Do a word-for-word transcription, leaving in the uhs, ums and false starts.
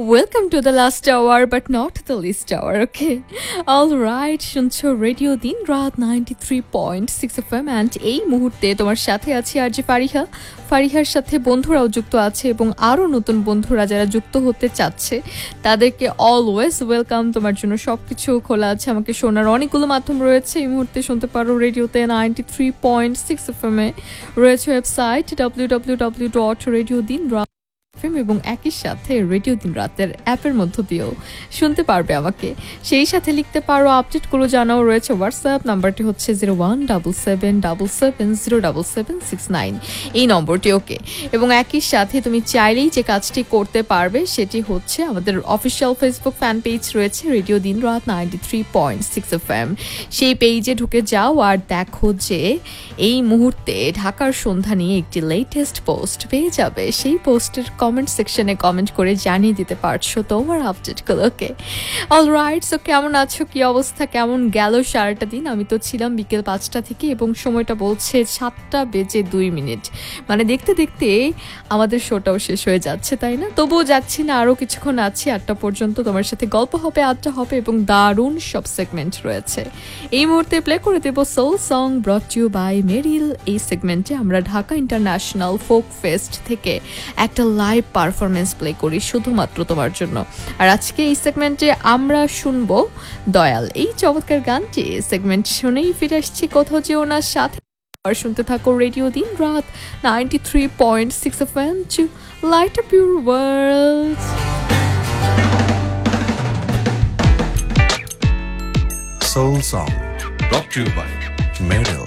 Welcome to the last hour but not the list hour okay all right শুনছো radio দিন রাত ninety three point six F M and এই মুহূর্তে তোমার সাথে আছি আর যে ফারিহা ফারিহার সাথে বন্ধুরাও যুক্ত আছে এবং আরও নতুন বন্ধুরা যারা যুক্ত হতে চাচ্ছে তাদেরকে অলওয়েজ ওয়েলকাম। তোমার জন্য সব কিছু খোলা আছে, আমাকে শোনার অনেকগুলো মাধ্যম রয়েছে। এই মুহূর্তে শুনতে পারো রেডিওতে ninety three point six F M A রয়েছে website W W W dot radio দিন রাত এবং একই সাথে রেডিও দিন রাতের অ্যাপের মধ্য দিয়েও শুনতে পারবে আমাকে। সেই সাথে লিখতে পারো, আপডেটগুলো জানাও রয়েছে হোয়াটসঅ্যাপ নাম্বারটি হচ্ছে zero one double seven double seven zero double seven six nine এই নম্বরটি ওকে। এবং একই সাথে তুমি চাইলেই যে কাজটি করতে পারবে সেটি হচ্ছে আমাদের অফিসিয়াল ফেসবুক ফ্যান পেজ রয়েছে রেডিও দিন রাত ninety three point six F M. সেই পেজে ঢুকে যাও আর দেখো যে এই মুহূর্তে ঢাকার সন্ধ্যা নিয়ে একটি লেটেস্ট পোস্ট পেয়ে যাবে। সেই পোস্টের কমেন্ট সেকশনে কমেন্ট করে জানিয়ে দিতে পারছো তোমার আপডেটগুলোকে। অলরাইট, সো কেমন আছো, কি অবস্থা, কেমন গেল সারাটা দিন? আমি তো ছিলাম বিকেল পাঁচটা থেকে এবং সময়টা বলছে সাতটা বেজে দুই মিনিট। মানে দেখতে দেখতে আমাদের শোটাও শেষ হয়ে যাচ্ছে, তাই না? তবুও যাচ্ছি না, আরও কিছুক্ষণ আছি, আটটা পর্যন্ত তোমার সাথে গল্প হবে, আড্ডা হবে এবং দারুণ সব সেগমেন্ট রয়েছে। এই মুহূর্তে প্লে করে দেবো soul song brought you by মেরিল। এই সেগমেন্টে আমরা ঢাকা ইন্টারন্যাশনাল ফোক ফেস্ট থেকে একটা লাইভ পারফরমেন্স প্লে করি শুধুমাত্র তোমার জন্য। আর আজকে এই সেগমেন্টে আমরা শুনবো দয়াল এই চমৎকার গানটি। সেগমেন্ট শুনেই ফিরে আসছি কোথাও যেও না, সাথে আর শুনতে থাকো রেডিও দিন রাত ninety three point six F M two light up your world. Soul Song brought to you by Meryl.